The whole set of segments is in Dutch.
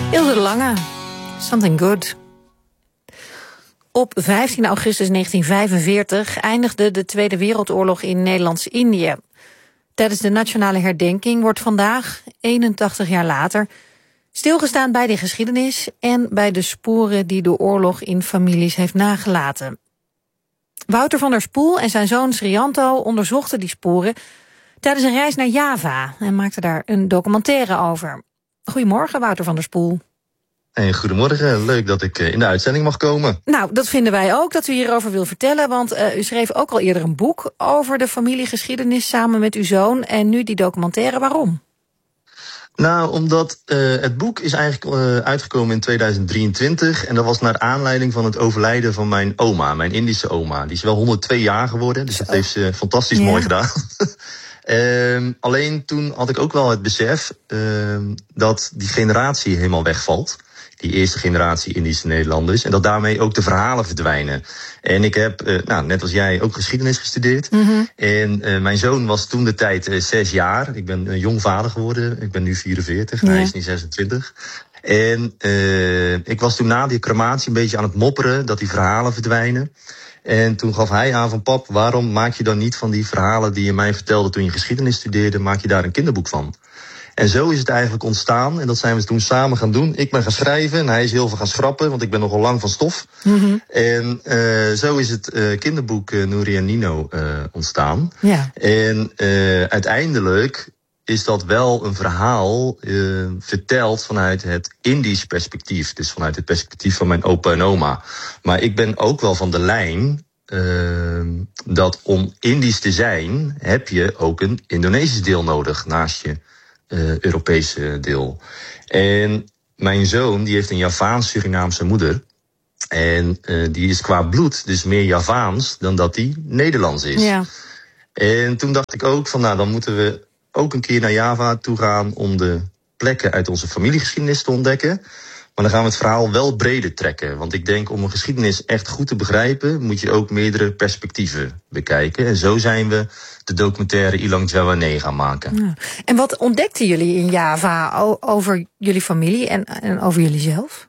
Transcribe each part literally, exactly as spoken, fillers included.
Ilse de Lange, Something Good. Op vijftien augustus negentien vijfenveertig eindigde de Tweede Wereldoorlog in Nederlands-Indië. Tijdens de nationale herdenking wordt vandaag, eenentachtig jaar later, stilgestaan bij de geschiedenis en bij de sporen die de oorlog in families heeft nagelaten. Wouter van der Spoel en zijn zoon Srianto onderzochten die sporen tijdens een reis naar Java en maakten daar een documentaire over. Goedemorgen, Wouter van der Spoel. Hey, goedemorgen, leuk dat ik in de uitzending mag komen. Nou, dat vinden wij ook, dat u hierover wil vertellen, want uh, u schreef ook al eerder een boek over de familiegeschiedenis samen met uw zoon en nu die documentaire. Waarom? Nou, omdat uh, het boek is eigenlijk uh, uitgekomen in tweeduizend drieëntwintig en dat was naar aanleiding van het overlijden van mijn oma, mijn Indische oma. Die is wel honderdtwee jaar geworden, dus dat heeft ze fantastisch ja. mooi gedaan. Uh, alleen toen had ik ook wel het besef uh, dat die generatie helemaal wegvalt. Die eerste generatie Indische Nederlanders. En dat daarmee ook de verhalen verdwijnen. En ik heb, uh, nou, net als jij, ook geschiedenis gestudeerd. Mm-hmm. En uh, mijn zoon was toen de tijd uh, zes jaar. Ik ben een jong vader geworden. Ik ben nu vierenveertig. Ja. Hij is nu zesentwintig. En uh, ik was toen na die crematie een beetje aan het mopperen dat die verhalen verdwijnen. En toen gaf hij aan van: pap, waarom maak je dan niet van die verhalen die je mij vertelde toen je geschiedenis studeerde, maak je daar een kinderboek van? En zo is het eigenlijk ontstaan. En dat zijn we toen samen gaan doen. Ik ben gaan schrijven en hij is heel veel gaan schrappen, want ik ben nogal lang van stof. Mm-hmm. En uh, zo is het uh, kinderboek uh, Nouri en Nino uh, ontstaan. Ja. En uh, uiteindelijk is dat wel een verhaal uh, verteld vanuit het Indisch perspectief. Dus vanuit het perspectief van mijn opa en oma. Maar ik ben ook wel van de lijn uh, dat om Indisch te zijn heb je ook een Indonesisch deel nodig naast je Uh, Europese deel. En mijn zoon die heeft een Javaans-Surinaamse moeder. En uh, die is qua bloed dus meer Javaans dan dat hij Nederlands is. Ja. En toen dacht ik ook van, nou, dan moeten we ook een keer naar Java toe gaan om de plekken uit onze familiegeschiedenis te ontdekken. Maar dan gaan we het verhaal wel breder trekken. Want ik denk, om een geschiedenis echt goed te begrijpen, moet je ook meerdere perspectieven bekijken. En zo zijn we de documentaire Ilang Jawane gaan maken. Ja. En wat ontdekten jullie in Java over jullie familie en, en over jullie zelf?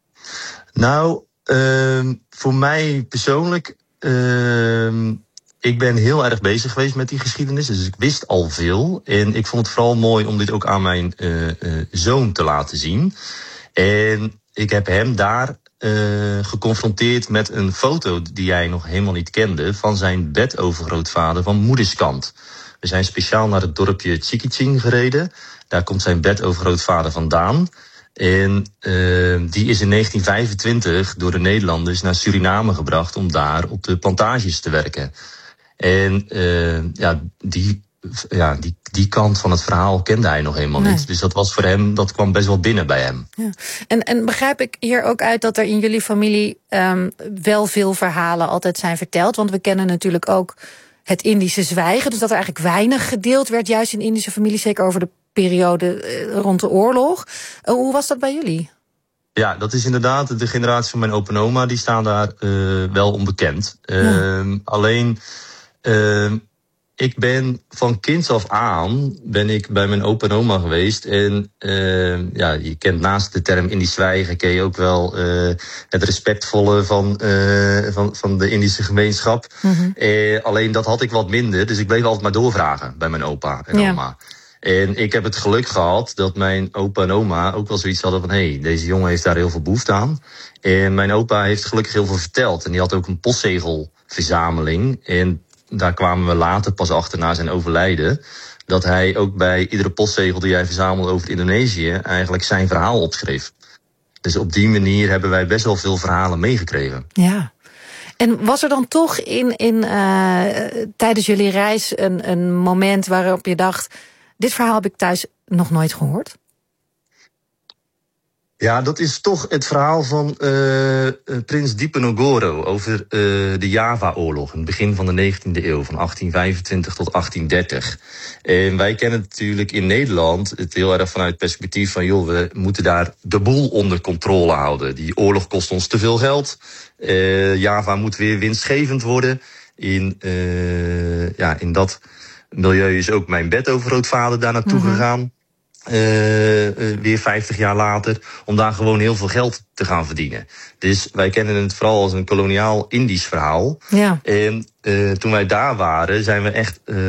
Nou, uh, voor mij persoonlijk, uh, ik ben heel erg bezig geweest met die geschiedenis. Dus ik wist al veel. En ik vond het vooral mooi om dit ook aan mijn uh, uh, zoon te laten zien. En ik heb hem daar uh, geconfronteerd met een foto die jij nog helemaal niet kende van zijn bedovergrootvader van moederskant. We zijn speciaal naar het dorpje Chikiching gereden. Daar komt zijn bedovergrootvader vandaan. En uh, die is in negentien vijfentwintig door de Nederlanders naar Suriname gebracht om daar op de plantages te werken. En uh, ja, die... Ja, die, die kant van het verhaal kende hij nog helemaal nee. niet. Dus dat was voor hem, dat kwam best wel binnen bij hem. Ja. En, en begrijp ik hier ook uit dat er in jullie familie um, wel veel verhalen altijd zijn verteld? Want we kennen natuurlijk ook het Indische zwijgen. Dus dat er eigenlijk weinig gedeeld werd, juist in Indische families, zeker over de periode uh, rond de oorlog. Uh, hoe was dat bij jullie? Ja, dat is inderdaad de generatie van mijn opa en oma, die staan daar uh, wel onbekend. Ja. Uh, alleen... Uh, Ik ben van kinds af aan ben ik bij mijn opa en oma geweest. En uh, ja, je kent naast de term Indisch zwijgen, ken je ook wel uh, het respectvolle van, uh, van, van de Indische gemeenschap. Mm-hmm. Uh, alleen dat had ik wat minder, dus ik bleef altijd maar doorvragen bij mijn opa en ja. oma. En ik heb het geluk gehad dat mijn opa en oma ook wel zoiets hadden van: hé, hey, deze jongen heeft daar heel veel behoefte aan. En mijn opa heeft gelukkig heel veel verteld. En die had ook een postzegelverzameling. En daar kwamen we later pas achter na zijn overlijden, dat hij ook bij iedere postzegel die hij verzamelde over Indonesië eigenlijk zijn verhaal opschreef. Dus op die manier hebben wij best wel veel verhalen meegekregen. Ja. En was er dan toch in, in uh, tijdens jullie reis een, een moment waarop je dacht: dit verhaal heb ik thuis nog nooit gehoord? Ja, dat is toch het verhaal van uh, uh, prins Diponegoro over uh, de Java-oorlog in het begin van de negentiende eeuw, van achttien vijfentwintig tot achttien dertig. En wij kennen natuurlijk in Nederland het heel erg vanuit het perspectief van: joh, we moeten daar de boel onder controle houden. Die oorlog kost ons te veel geld. Uh, Java moet weer winstgevend worden. In, uh, ja, in dat milieu is ook mijn bedovergrootvader daar naartoe mm-hmm. gegaan. Uh, uh, weer vijftig jaar later, om daar gewoon heel veel geld te gaan verdienen. Dus wij kennen het vooral als een koloniaal Indisch verhaal. Ja. En uh, toen wij daar waren, zijn we echt uh,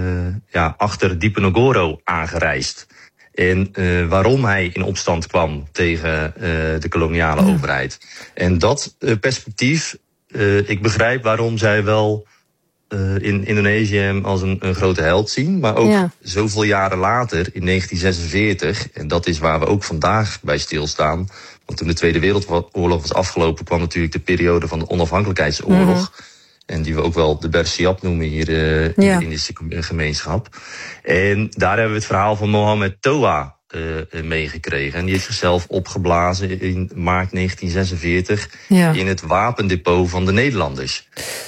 ja, achter Diponegoro aangereisd. En uh, waarom hij in opstand kwam tegen uh, de koloniale ja. overheid. En dat uh, perspectief, uh, ik begrijp waarom zij wel Uh, in Indonesië hem als een, een grote held zien. Maar ook ja. zoveel jaren later, in negentien zesenveertig... en dat is waar we ook vandaag bij stilstaan. Want toen de Tweede Wereldoorlog was afgelopen, kwam natuurlijk de periode van de onafhankelijkheidsoorlog. Mm-hmm. En die we ook wel de Bersiap noemen hier uh, in ja. de Indische gemeenschap. En daar hebben we het verhaal van Mohammed Toa uh, meegekregen. En die heeft zichzelf opgeblazen in maart negentien zesenveertig... Ja. in het wapendepot van de Nederlanders.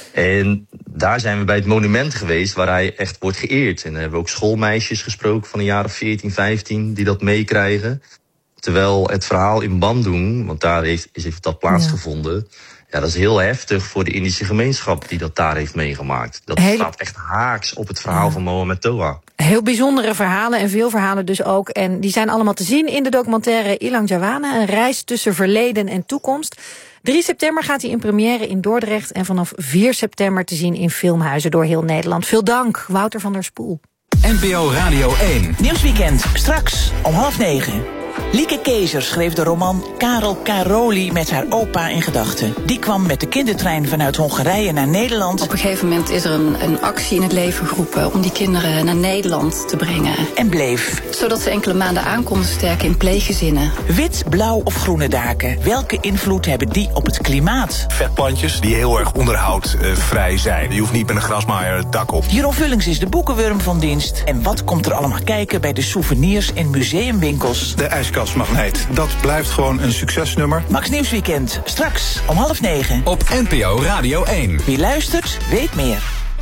En daar zijn we bij het monument geweest waar hij echt wordt geëerd. En dan hebben we ook schoolmeisjes gesproken van een jaar of veertien, vijftien... die dat meekrijgen. Terwijl het verhaal in Bandung, want daar heeft, is heeft dat plaatsgevonden... Ja. ja, dat is heel heftig voor de Indische gemeenschap die dat daar heeft meegemaakt. Dat Heel... staat echt haaks op het verhaal ja. van Mohammed Toa. Heel bijzondere verhalen en veel verhalen dus ook. En die zijn allemaal te zien in de documentaire Ilang Jawana, een reis tussen verleden en toekomst. drie september gaat hij in première in Dordrecht en vanaf vier september te zien in filmhuizen door heel Nederland. Veel dank, Wouter van der Spoel. N P O Radio één. Nieuwsweekend, straks om half negen. Lieke Keizer schreef de roman Karel Karoli met haar opa in gedachten. Die kwam met de kindertrein vanuit Hongarije naar Nederland. Op een gegeven moment is er een, een actie in het leven geroepen om die kinderen naar Nederland te brengen. En bleef. Zodat ze enkele maanden aan konden sterken in pleeggezinnen. Wit, blauw of groene daken. Welke invloed hebben die op het klimaat? Vetplantjes die heel erg onderhoudvrij uh, zijn. Je hoeft niet met een grasmaaier het dak op. Jeroen Vullings is de boekenwurm van dienst. En wat komt er allemaal kijken bij de souvenirs in museumwinkels? De ijskastmagneet, dat blijft gewoon een succesnummer. Max Nieuwsweekend, straks om half negen. Op N P O Radio één. Wie luistert, weet meer.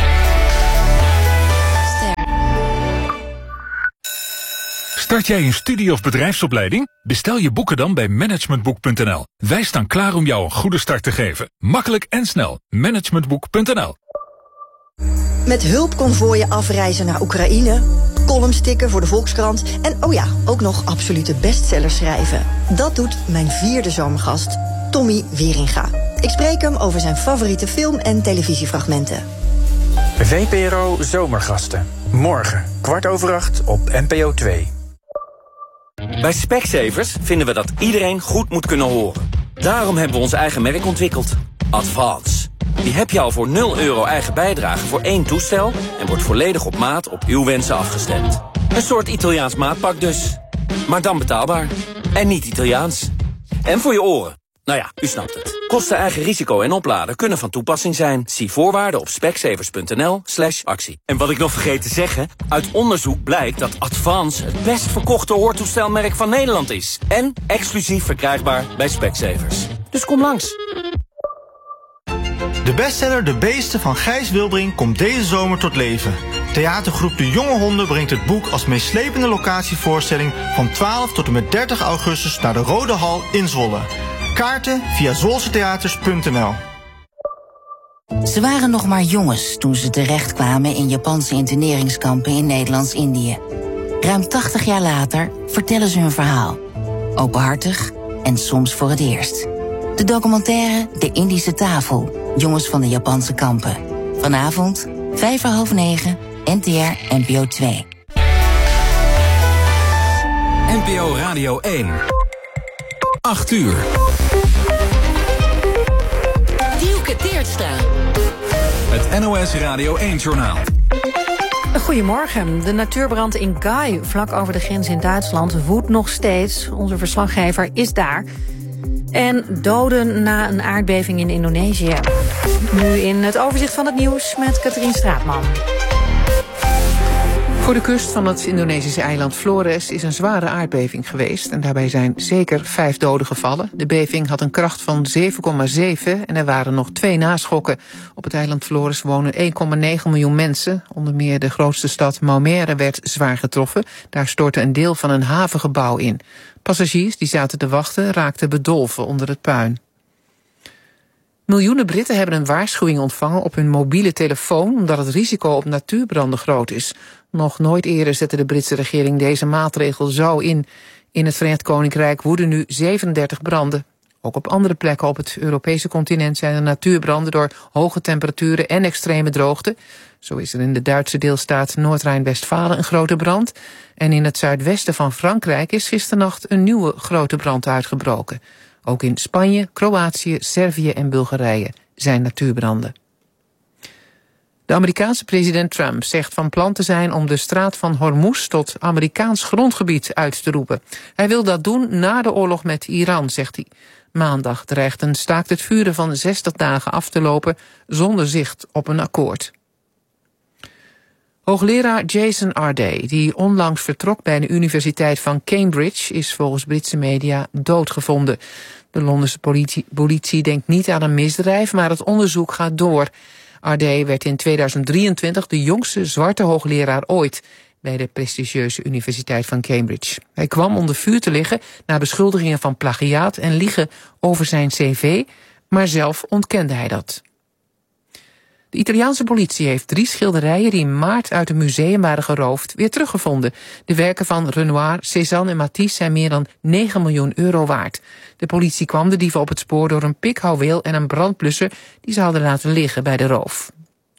Start jij een studie- of bedrijfsopleiding? Bestel je boeken dan bij managementboek punt n l. Wij staan klaar om jou een goede start te geven. Makkelijk en snel. managementboek punt n l. Met hulpconvooien afreizen naar Oekraïne, columns stikken voor de Volkskrant en oh ja, ook nog absolute bestsellers schrijven. Dat doet mijn vierde zomergast, Tommy Wieringa. Ik spreek hem over zijn favoriete film- en televisiefragmenten. V P R O Zomergasten. Morgen, kwart over acht op N P O twee. Bij Specsavers vinden we dat iedereen goed moet kunnen horen. Daarom hebben we ons eigen merk ontwikkeld. Advance. Die heb je al voor nul euro eigen bijdrage voor één toestel en wordt volledig op maat op uw wensen afgestemd. Een soort Italiaans maatpak dus. Maar dan betaalbaar. En niet Italiaans. En voor je oren. Nou ja, u snapt het. Kosten, eigen risico en opladen kunnen van toepassing zijn. Zie voorwaarden op specsavers punt n l slash actie. En wat ik nog vergeet te zeggen, uit onderzoek blijkt dat Advance het best verkochte hoortoestelmerk van Nederland is. En exclusief verkrijgbaar bij Specsavers. Dus kom langs. De bestseller De Beesten van Gijs Wilbrink komt deze zomer tot leven. Theatergroep De Jonge Honden brengt het boek als meeslepende locatievoorstelling van twaalf tot en met dertig augustus naar de Rode Hal in Zwolle. Kaarten via zwolsetheaters punt n l. Ze waren nog maar jongens toen ze terechtkwamen in Japanse interneringskampen in Nederlands-Indië. Ruim tachtig jaar later vertellen ze hun verhaal. Openhartig en soms voor het eerst. De documentaire De Indische Tafel. Jongens van de Japanse kampen. Vanavond, vijf voor half negen, N T R N P O twee. N P O Radio één. acht uur. Dielke Teertstra. Het N O S Radio één-journaal. Goedemorgen. De natuurbrand in Gai, vlak over de grens in Duitsland, woedt nog steeds. Onze verslaggever is daar. En doden na een aardbeving in Indonesië. Nu in het overzicht van het nieuws met Katrien Straatman. Voor de kust van het Indonesische eiland Flores is een zware aardbeving geweest. En daarbij zijn zeker vijf doden gevallen. De beving had een kracht van zeven komma zeven en er waren nog twee naschokken. Op het eiland Flores wonen één komma negen miljoen mensen. Onder meer de grootste stad Maumere werd zwaar getroffen. Daar stortte een deel van een havengebouw in. Passagiers die zaten te wachten raakten bedolven onder het puin. Miljoenen Britten hebben een waarschuwing ontvangen op hun mobiele telefoon omdat het risico op natuurbranden groot is. Nog nooit eerder zette de Britse regering deze maatregel zo in. In het Verenigd Koninkrijk woeden nu zevenendertig branden. Ook op andere plekken op het Europese continent zijn er natuurbranden door hoge temperaturen en extreme droogte. Zo is er in de Duitse deelstaat Noord-Rijn-Westfalen een grote brand. En in het zuidwesten van Frankrijk is gisternacht een nieuwe grote brand uitgebroken. Ook in Spanje, Kroatië, Servië en Bulgarije zijn natuurbranden. De Amerikaanse president Trump zegt van plan te zijn om de straat van Hormuz tot Amerikaans grondgebied uit te roepen. Hij wil dat doen na de oorlog met Iran, zegt hij. Maandag dreigt een staakt het vuren van zestig dagen af te lopen zonder zicht op een akkoord. Hoogleraar Jason Arday, die onlangs vertrok bij de Universiteit van Cambridge, is volgens Britse media doodgevonden. De Londense politie, politie denkt niet aan een misdrijf, maar het onderzoek gaat door. Arday werd in tweeduizend drieëntwintig de jongste zwarte hoogleraar ooit bij de prestigieuze Universiteit van Cambridge. Hij kwam onder vuur te liggen na beschuldigingen van plagiaat en liegen over zijn cv, maar zelf ontkende hij dat. De Italiaanse politie heeft drie schilderijen die in maart uit een museum waren geroofd weer teruggevonden. De werken van Renoir, Cézanne en Matisse zijn meer dan negen miljoen euro waard. De politie kwam de dieven op het spoor door een pikhouweel en een brandblusser die ze hadden laten liggen bij de roof.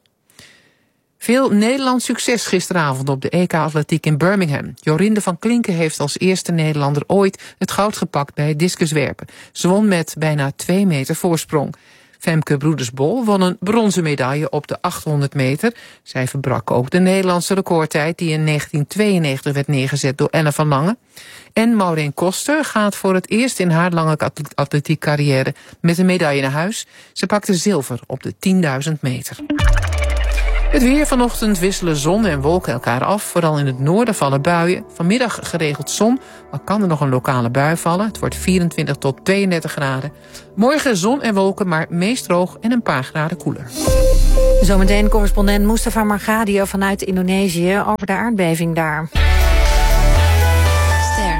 Veel Nederlands succes gisteravond op de E K-atletiek in Birmingham. Jorinde van Klinken heeft als eerste Nederlander ooit het goud gepakt bij het discuswerpen. Ze won met bijna twee meter voorsprong. Femke Broeders-Bol won een bronzen medaille op de achthonderd meter. Zij verbrak ook de Nederlandse recordtijd die in negentien tweeënnegentig werd neergezet door Ellen van Lange. En Maureen Koster gaat voor het eerst in haar lange atletiek carrière met een medaille naar huis. Ze pakte zilver op de tienduizend meter. Het weer vanochtend wisselen zon en wolken elkaar af. Vooral in het noorden vallen buien. Vanmiddag geregeld zon, maar kan er nog een lokale bui vallen. Het wordt vierentwintig tot tweeëndertig graden. Morgen zon en wolken, maar meest droog en een paar graden koeler. Zometeen correspondent Mustafa Margadio vanuit Indonesië over de aardbeving daar. Ster.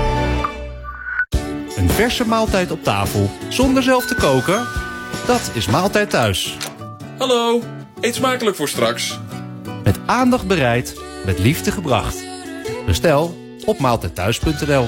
Een verse maaltijd op tafel, zonder zelf te koken? Dat is Maaltijd Thuis. Hallo. Eet smakelijk voor straks. Met aandacht bereid, met liefde gebracht. Bestel op maaltijdthuis punt n l.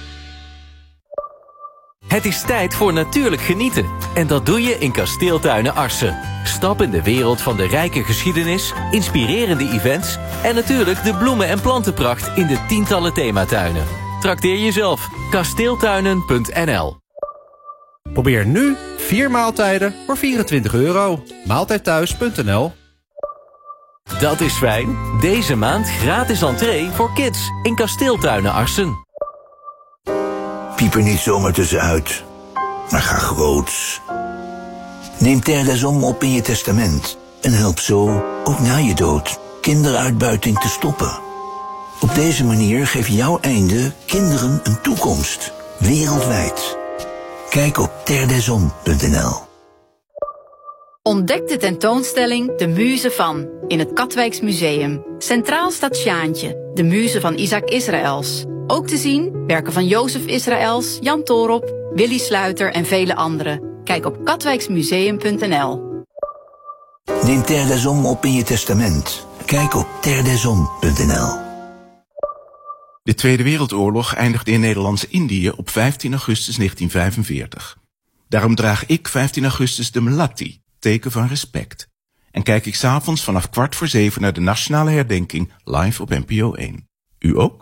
Het is tijd voor natuurlijk genieten. En dat doe je in Kasteeltuinen Arsen. Stap in de wereld van de rijke geschiedenis, inspirerende events en natuurlijk de bloemen- en plantenpracht in de tientallen thematuinen. Trakteer jezelf. kasteeltuinen punt n l. Probeer nu vier maaltijden voor vierentwintig euro. maaltijdthuis punt n l. Dat is fijn. Deze maand gratis entree voor kids in Kasteeltuinen Arsen. Piep er niet zomaar tussenuit, maar ga groots. Neem Terre des Hommes op in je testament en help zo, ook na je dood, kinderuitbuiting te stoppen. Op deze manier geeft jouw einde kinderen een toekomst, wereldwijd. Kijk op terre des hommes punt n l. Ontdek de tentoonstelling De Muze van in het Katwijks Museum. Centraal staat Sjaantje, de muze van Isaac Israëls. Ook te zien werken van Jozef Israëls, Jan Toorop, Willy Sluiter en vele anderen. Kijk op katwijksmuseum punt n l. Neem Terre des Hommes op in je testament. Kijk op terre des hommes punt n l. De Tweede Wereldoorlog eindigde in Nederlands-Indië op vijftien augustus negentien vijfenveertig. Daarom draag ik vijftien augustus de melatti, teken van respect. En kijk ik 's avonds vanaf kwart voor zeven naar de nationale herdenking live op N P O één. U ook?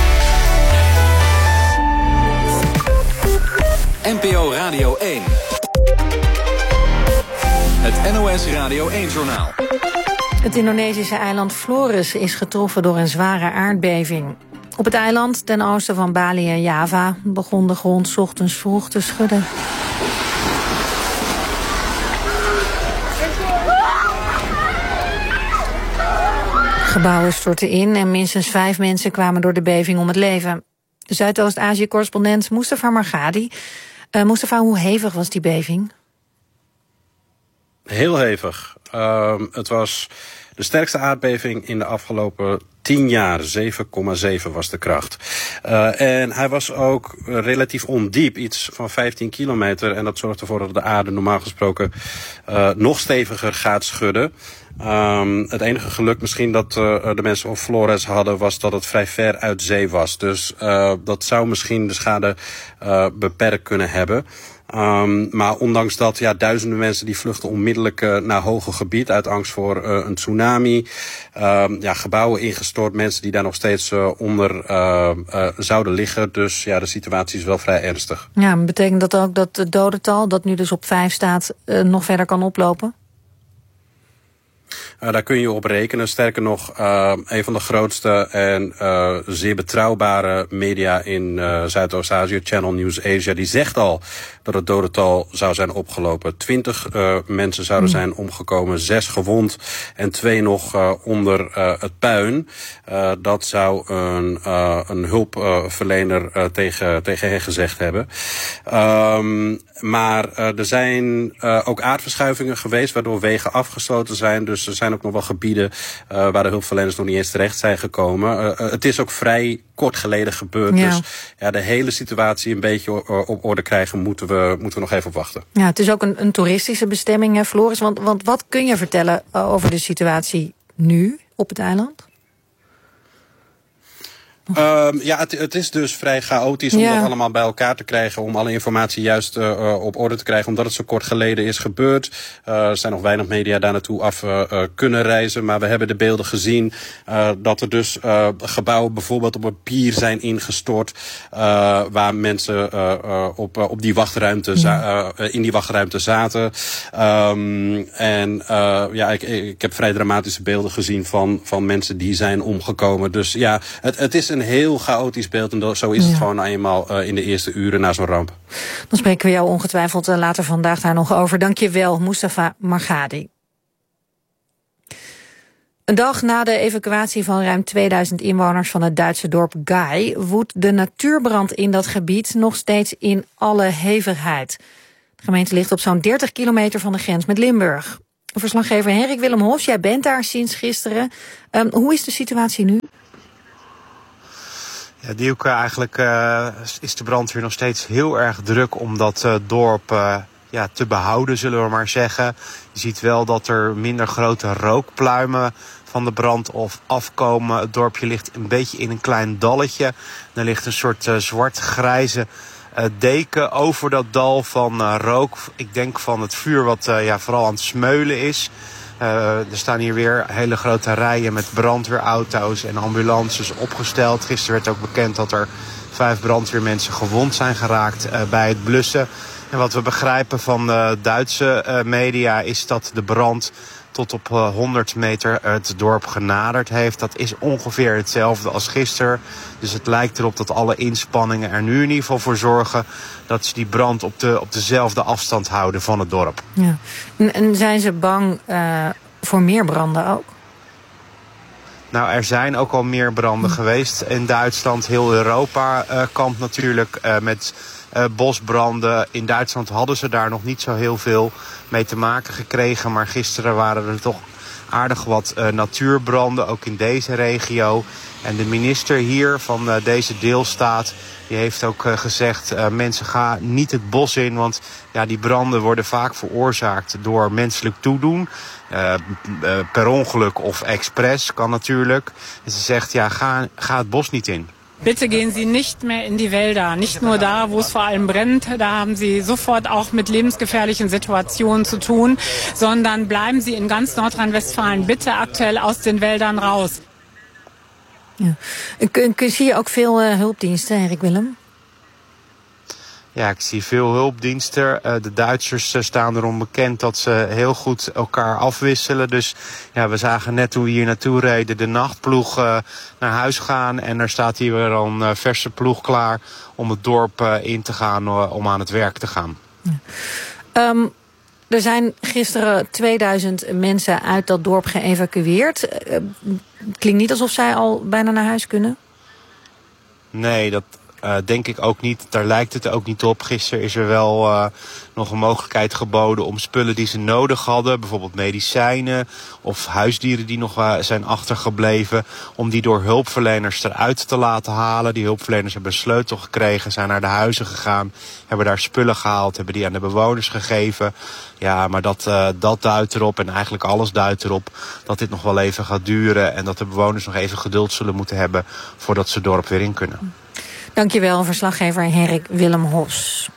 N P O Radio één. Het N O S Radio één-journaal. Het Indonesische eiland Flores is getroffen door een zware aardbeving. Op het eiland ten oosten van Bali en Java begon de grond 's ochtends vroeg te schudden. Gebouwen stortten in en minstens vijf mensen kwamen door de beving om het leven. Zuidoost-Azië-correspondent Mustafa Margadi. Uh, Mustafa, hoe hevig was die beving? Heel hevig. Uh, het was de sterkste aardbeving in de afgelopen tien jaar, zeven komma zeven was de kracht. Uh, en hij was ook uh, relatief ondiep, iets van vijftien kilometer. En dat zorgt ervoor dat de aarde normaal gesproken uh, nog steviger gaat schudden. Um, het enige geluk misschien dat uh, de mensen op Flores hadden, was dat het vrij ver uit zee was. Dus uh, dat zou misschien de schade uh, beperkt kunnen hebben. Um, maar ondanks dat, ja, duizenden mensen die vluchten onmiddellijk uh, naar hoger gebied uit angst voor uh, een tsunami. Um, ja, gebouwen ingestort, mensen die daar nog steeds uh, onder uh, uh, zouden liggen. Dus ja, de situatie is wel vrij ernstig. Ja, betekent dat ook dat het dodental, dat nu dus op vijf staat, uh, nog verder kan oplopen? Uh, daar kun je op rekenen. Sterker nog, uh, een van de grootste en uh, zeer betrouwbare media in uh, Zuidoost-Azië, Channel News Asia, die zegt al dat het dodental zou zijn opgelopen. Twintig uh, mensen zouden zijn omgekomen, zes gewond en twee nog uh, onder uh, het puin. Uh, dat zou een, uh, een hulpverlener uh, tegen, tegen hen gezegd hebben. Um, maar uh, er zijn uh, ook aardverschuivingen geweest, waardoor wegen afgesloten zijn. Dus er zijn ook nog wel gebieden uh, waar de hulpverleners nog niet eens terecht zijn gekomen. Uh, uh, het is ook vrij kort geleden gebeurd. Ja. Dus ja, de hele situatie een beetje uh, op orde krijgen moeten we, moeten we nog even op wachten. Ja, het is ook een, een toeristische bestemming, hè, Floris. Want, want wat kun je vertellen over de situatie nu op het eiland? Um, ja, het, het is dus vrij chaotisch om ja. dat allemaal bij elkaar te krijgen. Om alle informatie juist uh, op orde te krijgen. Omdat het zo kort geleden is gebeurd. Uh, er zijn nog weinig media daar naartoe af uh, uh, kunnen reizen. Maar we hebben de beelden gezien. Uh, dat er dus uh, gebouwen bijvoorbeeld op een pier zijn ingestort. Uh, waar mensen uh, uh, op, uh, op die wachtruimte za- uh, in die wachtruimte zaten. Um, en uh, ja, ik, ik heb vrij dramatische beelden gezien van, van mensen die zijn omgekomen. Dus ja, het, het is een heel chaotisch beeld en zo is het ja. gewoon eenmaal uh, in de eerste uren na zo'n ramp. Dan spreken we jou ongetwijfeld uh, later vandaag daar nog over. Dank je wel, Mustafa Margadi. Een dag na de evacuatie van ruim tweeduizend inwoners van het Duitse dorp Gai woedt de natuurbrand in dat gebied nog steeds in alle hevigheid. De gemeente ligt op zo'n dertig kilometer van de grens met Limburg. Verslaggever Henrik Willem Hofs, jij bent daar sinds gisteren. Um, hoe is de situatie nu? Ja, Dielke, eigenlijk uh, is de brandweer nog steeds heel erg druk om dat uh, dorp uh, ja, te behouden, zullen we maar zeggen. Je ziet wel dat er minder grote rookpluimen van de brand of afkomen. Het dorpje ligt een beetje in een klein dalletje. Er ligt een soort uh, zwart-grijze uh, deken over dat dal van uh, rook. Ik denk van het vuur wat uh, ja, vooral aan het smeulen is. Uh, er staan hier weer hele grote rijen met brandweerauto's en ambulances opgesteld. Gisteren werd ook bekend dat er vijf brandweermensen gewond zijn geraakt uh, bij het blussen. En wat we begrijpen van de Duitse uh, media is dat de brand tot op uh, honderd meter het dorp genaderd heeft. Dat is ongeveer hetzelfde als gisteren. Dus het lijkt erop dat alle inspanningen er nu in ieder geval voor zorgen dat ze die brand op, de, op dezelfde afstand houden van het dorp. Ja. En, en zijn ze bang uh, voor meer branden ook? Nou, er zijn ook al meer branden hm. geweest in Duitsland. Heel Europa uh, kampt natuurlijk uh, met uh, bosbranden. In Duitsland hadden ze daar nog niet zo heel veel mee te maken gekregen. Maar gisteren waren er toch aardig wat uh, natuurbranden, ook in deze regio. En de minister hier van uh, deze deelstaat, die heeft ook uh, gezegd, uh, mensen gaan niet het bos in, want ja, die branden worden vaak veroorzaakt door menselijk toedoen. Uh, uh, per ongeluk of expres kan natuurlijk. En ze zegt, ja, ga, ga het bos niet in. Bitte gehen Sie nicht mehr in die Wälder, nicht nur da, wo es vor allem brennt, da haben Sie sofort auch mit lebensgefährlichen Situationen zu tun, sondern bleiben Sie in ganz Nordrhein-Westfalen bitte aktuell aus den Wäldern raus. Ja. Kun, kun, zie je ook veel uh, hulpdiensten, Henrik Willem? Ja, ik zie veel hulpdiensten. Uh, de Duitsers uh, staan erom bekend dat ze heel goed elkaar afwisselen. Dus ja, we zagen net toen we hier naartoe reden de nachtploeg uh, naar huis gaan. En er staat hier weer al een uh, verse ploeg klaar om het dorp uh, in te gaan, uh, om aan het werk te gaan. Ja. Um, er zijn gisteren tweeduizend mensen uit dat dorp geëvacueerd. Uh, het klinkt niet alsof zij al bijna naar huis kunnen. Nee, dat Uh, denk ik ook niet, daar lijkt het ook niet op. Gisteren is er wel uh, nog een mogelijkheid geboden om spullen die ze nodig hadden, bijvoorbeeld medicijnen of huisdieren die nog uh, zijn achtergebleven, om die door hulpverleners eruit te laten halen. Die hulpverleners hebben een sleutel gekregen, zijn naar de huizen gegaan, hebben daar spullen gehaald, hebben die aan de bewoners gegeven. Ja, maar dat, uh, dat duidt erop en eigenlijk alles duidt erop dat dit nog wel even gaat duren en dat de bewoners nog even geduld zullen moeten hebben voordat ze het dorp weer in kunnen. Dankjewel, verslaggever Henrik Willem Hos.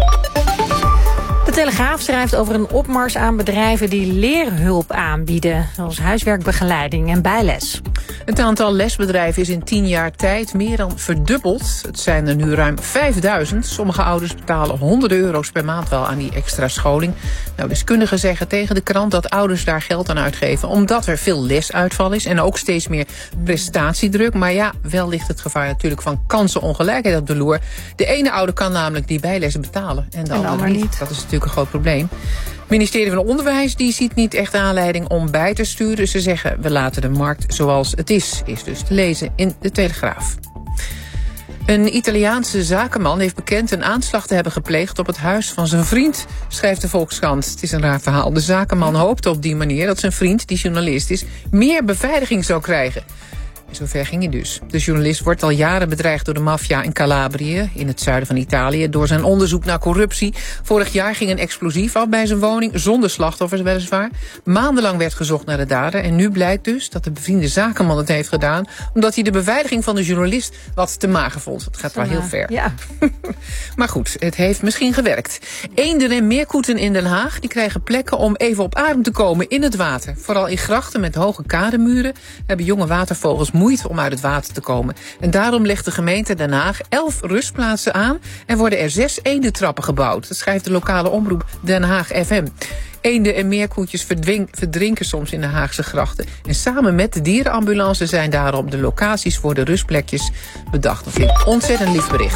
De Telegraaf schrijft over een opmars aan bedrijven die leerhulp aanbieden, zoals huiswerkbegeleiding en bijles. Het aantal lesbedrijven is in tien jaar tijd meer dan verdubbeld. Het zijn er nu ruim vijfduizend. Sommige ouders betalen honderden euro's per maand wel aan die extra scholing. Nou, deskundigen zeggen tegen de krant dat ouders daar geld aan uitgeven, omdat er veel lesuitval is en ook steeds meer prestatiedruk. Maar ja, wel ligt het gevaar natuurlijk van kansenongelijkheid op de loer. De ene ouder kan namelijk die bijlessen betalen en de, en de andere niet. niet. Dat is natuurlijk een groot probleem. Het ministerie van Onderwijs die ziet niet echt aanleiding om bij te sturen. Ze zeggen, we laten de markt zoals het is. Is dus te lezen in de Telegraaf. Een Italiaanse zakenman heeft bekend een aanslag te hebben gepleegd op het huis van zijn vriend, schrijft de Volkskrant. Het is een raar verhaal. De zakenman hoopte op die manier dat zijn vriend, die journalist is, meer beveiliging zou krijgen. En zover ging hij dus. De journalist wordt al jaren bedreigd door de maffia in Calabrië, in het zuiden van Italië, door zijn onderzoek naar corruptie. Vorig jaar ging een explosief af bij zijn woning, zonder slachtoffers weliswaar. Maandenlang werd gezocht naar de dader en nu blijkt dus dat de bevriende zakenman het heeft gedaan, omdat hij de beveiliging van de journalist wat te mager vond. Het gaat wel heel ver. Ja. Maar goed, het heeft misschien gewerkt. Eenden en meerkoeten in Den Haag die krijgen plekken om even op adem te komen in het water. Vooral in grachten met hoge kademuren hebben jonge watervogels moeite om uit het water te komen. En daarom legt de gemeente Den Haag elf rustplaatsen aan en worden er zes eendentrappen gebouwd. Dat schrijft de lokale omroep Den Haag F M. Eenden en meerkoetjes verdrinken soms in de Haagse grachten. En samen met de dierenambulance zijn daarom de locaties voor de rustplekjes bedacht. Dat vind ik ontzettend lief bericht.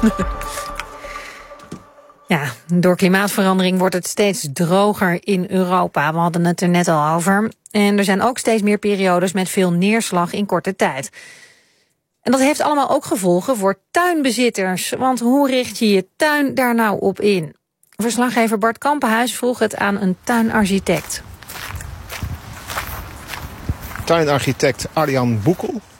Ja, door klimaatverandering wordt het steeds droger in Europa. We hadden het er net al over. En er zijn ook steeds meer periodes met veel neerslag in korte tijd. En dat heeft allemaal ook gevolgen voor tuinbezitters. Want hoe richt je je tuin daar nou op in? Verslaggever Bart Kampenhuis vroeg het aan een tuinarchitect. Tuinarchitect Arjan Boekel.